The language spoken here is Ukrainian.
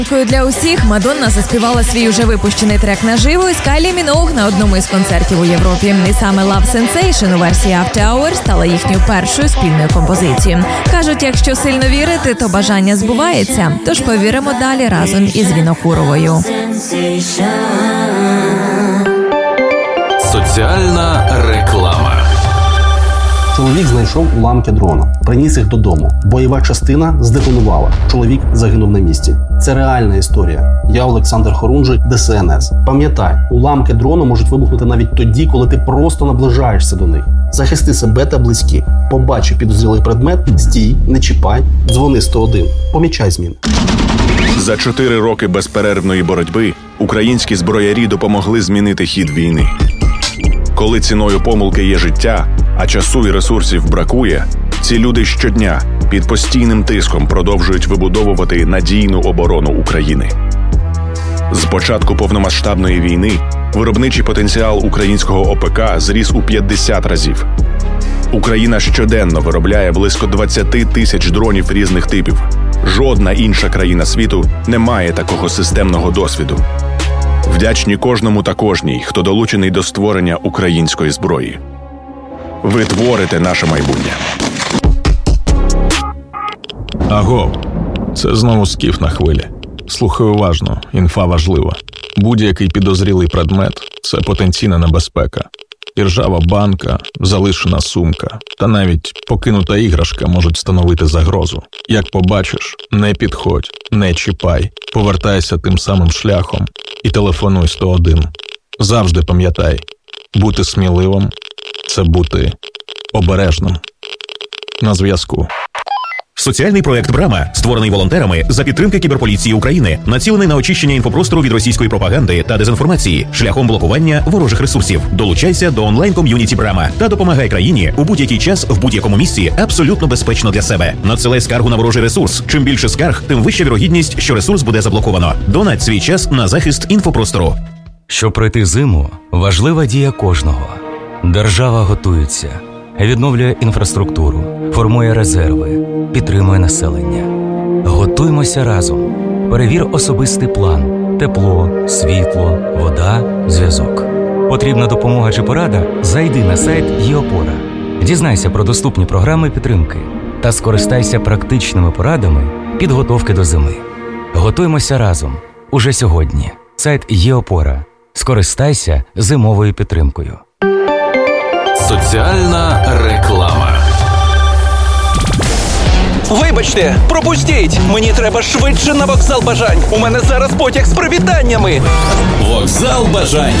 Для усіх Мадонна заспівала свій уже випущений трек наживо із Кайлі Міноуг на одному із концертів у Європі. І саме Love Sensation у версії After Hours стала їхньою першою спільною композицією. Кажуть, якщо сильно вірити, то бажання збувається. Тож повіримо далі разом із Вінокуровою. Соціальна реклама. Чоловік знайшов уламки дрона, приніс їх додому. Бойова частина здетонувала. Чоловік загинув на місці. Це реальна історія. Я Олександр Хорунжий, ДСНС. Пам'ятай, уламки дрону можуть вибухнути навіть тоді, коли ти просто наближаєшся до них. Захисти себе та близьких. Побачив підозрілий предмет, стій, не чіпай, дзвони 101. Помічай зміни. За 4 роки безперервної боротьби українські зброярі допомогли змінити хід війни. Коли ціною помилки є життя, а часу і ресурсів бракує, ці люди щодня під постійним тиском продовжують вибудовувати надійну оборону України. З початку повномасштабної війни виробничий потенціал українського ОПК зріс у 50 разів. Україна щоденно виробляє близько 20 тисяч дронів різних типів. Жодна інша країна світу не має такого системного досвіду. Вдячні кожному та кожній, хто долучений до створення української зброї. Ви творите наше майбутнє. Агов, це знову скіф на хвилі. Слухай уважно, інфа важлива. Будь-який підозрілий предмет – це потенційна небезпека. Іржава банка, залишена сумка та навіть покинута іграшка можуть становити загрозу. Як побачиш, не підходь, не чіпай, повертайся тим самим шляхом і телефонуй 101. Завжди пам'ятай, бути сміливим – це бути обережним. На зв'язку. Соціальний проект «Брама», створений волонтерами за підтримки Кіберполіції України, націлений на очищення інфопростору від російської пропаганди та дезінформації шляхом блокування ворожих ресурсів. Долучайся до онлайн-ком'юніті «Брама» та допомагай країні у будь-який час, в будь-якому місці, абсолютно безпечно для себе. Надсилай скаргу на ворожий ресурс. Чим більше скарг, тим вища вірогідність, що ресурс буде заблоковано. Донать свій час на захист інфопростору. Щоб пройти зиму, важлива дія кожного. Держава готується, відновлює інфраструктуру, формує резерви, підтримує населення. Готуймося разом. Перевір особистий план. Тепло, світло, вода, зв'язок. Потрібна допомога чи порада? Зайди на сайт ЄОПОРА. Дізнайся про доступні програми підтримки та скористайся практичними порадами підготовки до зими. Готуймося разом. Уже сьогодні. Сайт ЄОПОРА. Скористайся зимовою підтримкою. Соціальна реклама. Вибачте, пропустіть! Мені треба швидше на вокзал Бажань. У мене зараз потяг з привітаннями. Вокзал Бажань.